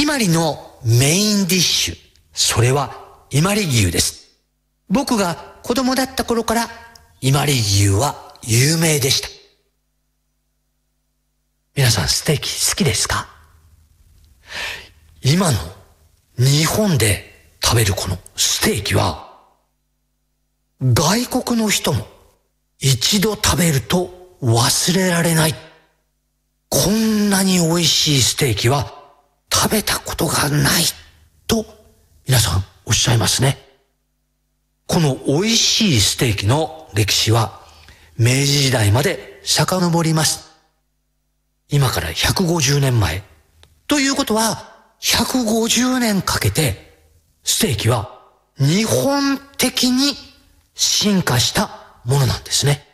まりのメインディッシュ、それは伊万里牛です。僕が子供だった頃から伊万里牛は有名でした。皆さんステーキ好きですか？今の日本で食べるこのステーキは外国の人も一度食べると忘れられない。こんなに美味しいステーキは食べたことがないと皆さんおっしゃいますね。この美味しいステーキの歴史は明治時代まで遡ります。今から150年前。ということは150年かけてステーキは日本的に進化したものなんですね。